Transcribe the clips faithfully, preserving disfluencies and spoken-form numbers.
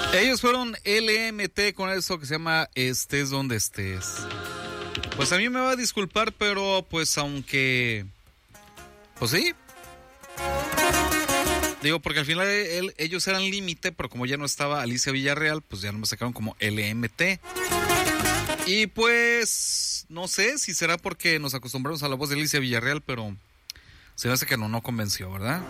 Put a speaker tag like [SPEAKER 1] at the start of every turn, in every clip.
[SPEAKER 1] Ellos fueron L M T con eso que se llama Estés Donde Estés. Pues a mí me va a disculpar, pero pues aunque... Pues sí. Digo, porque al final él, ellos eran Límite, pero como ya no estaba Alicia Villarreal, pues ya no me sacaron como L M T. Y pues, no sé si será porque nos acostumbramos a la voz de Alicia Villarreal, pero se me hace que no, no convenció, ¿verdad?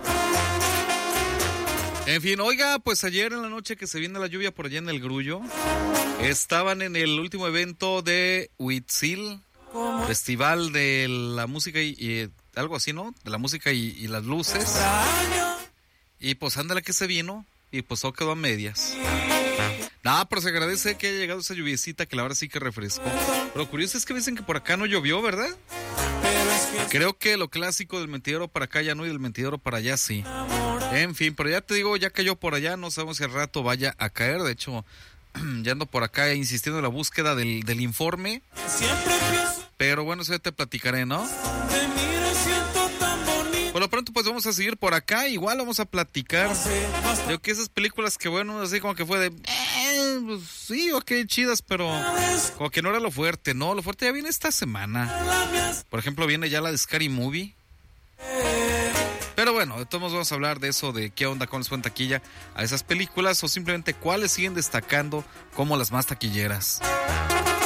[SPEAKER 1] En fin, oiga, pues ayer en la noche que se viene la lluvia por allá en el Grullo, estaban en el último evento de Huitzil, Festival de la Música y, y algo así, ¿no? De la música y, y las luces. Y pues ándale que se vino y pues todo quedó a medias. Nada, pero se agradece que haya llegado esa lluviecita que la verdad sí que refrescó. Lo curioso es que dicen que por acá no llovió, ¿verdad? Creo que lo clásico del mentidero para acá ya no y del mentidero para allá sí. En fin, pero ya te digo, ya cayó por allá, no sabemos si al rato vaya a caer. De hecho, ya ando por acá insistiendo en la búsqueda del, del informe. Pero bueno, eso ya te platicaré, ¿no? Por lo pronto, pues vamos a seguir por acá. Igual vamos a platicar. Creo que esas películas que, bueno, así como que fue de... Eh, pues sí, ok, chidas, pero como que no era lo fuerte, ¿no? Lo fuerte ya viene esta semana. Por ejemplo, viene ya la de Scary Movie. Pero bueno, de todos modos vamos a hablar de eso, de qué onda con les fue en taquilla a esas películas o simplemente cuáles siguen destacando como las más taquilleras.